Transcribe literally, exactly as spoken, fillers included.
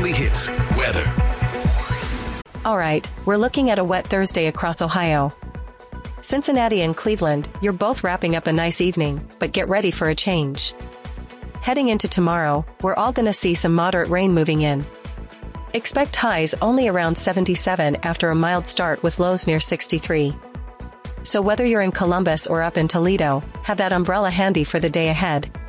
Weekly Hits weather. All right, we're looking at a wet Thursday across Ohio. Cincinnati and Cleveland, you're both wrapping up a nice evening, but get ready for a change. Heading into tomorrow, we're all gonna see some moderate rain moving in. Expect highs only around seventy-seven after a mild start with lows near sixty-three. So whether you're in Columbus or up in Toledo, have that umbrella handy for the day ahead.